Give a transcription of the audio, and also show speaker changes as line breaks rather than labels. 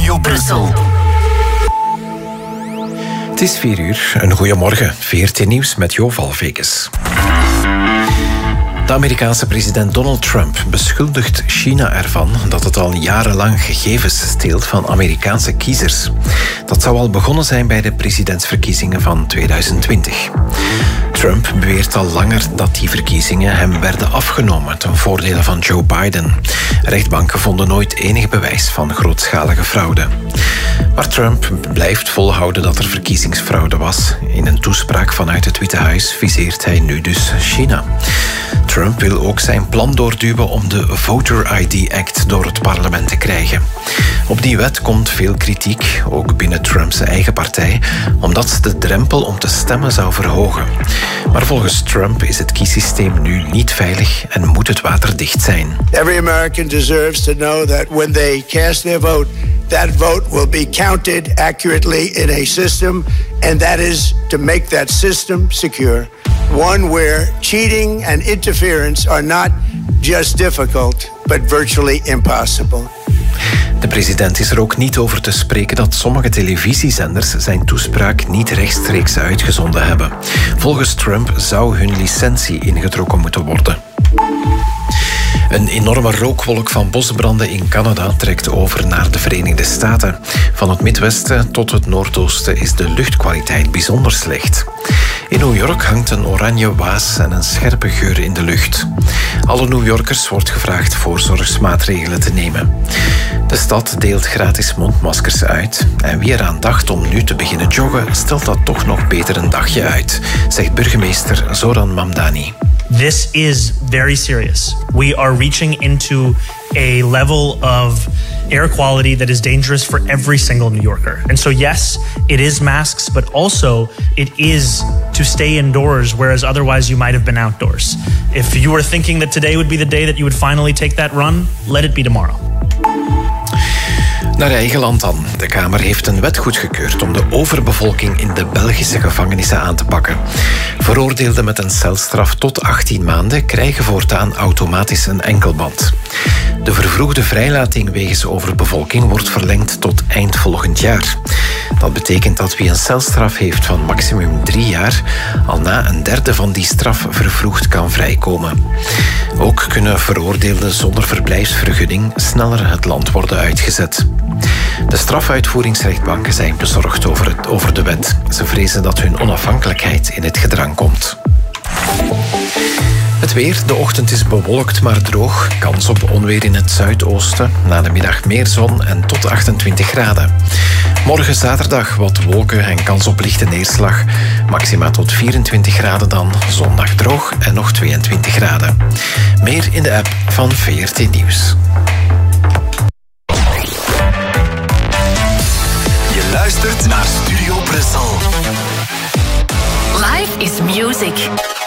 Studio Brussel.
Het is 4 uur. Een goeiemorgen. VRT Nieuws met Jo Valvekes. De Amerikaanse president Donald Trump beschuldigt China ervan dat het al jarenlang gegevens steelt van Amerikaanse kiezers. Dat zou al begonnen zijn bij de presidentsverkiezingen van 2020. Trump beweert al langer dat die verkiezingen hem werden afgenomen ten voordele van Joe Biden. Rechtbanken vonden nooit enig bewijs van grootschalige fraude. Maar Trump blijft volhouden dat er verkiezingsfraude was. In een toespraak vanuit het Witte Huis viseert hij nu dus China. Trump wil ook zijn plan doorduwen om de Voter ID Act door het parlement te krijgen. Op die wet komt veel kritiek, ook binnen Trumps eigen partij, omdat ze de drempel om te stemmen zou verhogen. Maar volgens Trump is het kiesysteem nu niet veilig en moet het waterdicht zijn.
Every American deserves to know that when they cast their vote, that vote will be counted accurately in a system, and that is to make that system secure. One where cheating and interference are not just difficult, but virtually impossible.
De president is er ook niet over te spreken dat sommige televisiezenders zijn toespraak niet rechtstreeks uitgezonden hebben. Volgens Trump zou hun licentie ingetrokken moeten worden. Een enorme rookwolk van bosbranden in Canada trekt over naar de Verenigde Staten. Van het Midwesten tot het Noordoosten is de luchtkwaliteit bijzonder slecht. In New York hangt een oranje waas en een scherpe geur in de lucht. Alle New Yorkers wordt gevraagd voorzorgsmaatregelen te nemen. De stad deelt gratis mondmaskers uit. En wie eraan dacht om nu te beginnen joggen, stelt dat toch nog beter een dagje uit, zegt burgemeester Zoran Mamdani.
This is very serious. We are reaching into a level of air quality that is dangerous for every single New Yorker. And so yes, it is masks, but also it is to stay indoors, whereas otherwise you might have been outdoors. If you were thinking that today would be the day that you would finally take that run, let it be tomorrow.
Naar eigen land dan. De Kamer heeft een wet goedgekeurd om de overbevolking in de Belgische gevangenissen aan te pakken. Veroordeelden met een celstraf tot 18 maanden krijgen voortaan automatisch een enkelband. De vervroegde vrijlating wegens overbevolking wordt verlengd tot eind volgend jaar. Dat betekent dat wie een celstraf heeft van maximum 3 jaar, al na een derde van die straf vervroegd kan vrijkomen. Ook kunnen veroordeelden zonder verblijfsvergunning sneller het land worden uitgezet. De strafuitvoeringsrechtbanken zijn bezorgd over de wet. Ze vrezen dat hun onafhankelijkheid in het gedrang komt. Het weer. De ochtend is bewolkt maar droog. Kans op onweer in het zuidoosten. Na de middag meer zon en tot 28 graden. Morgen zaterdag wat wolken en kans op lichte neerslag. Maxima tot 24 graden dan. Zondag droog en nog 22 graden. Meer in de app van VRT Nieuws.
Je luistert naar Studio Brussel.
Life is music.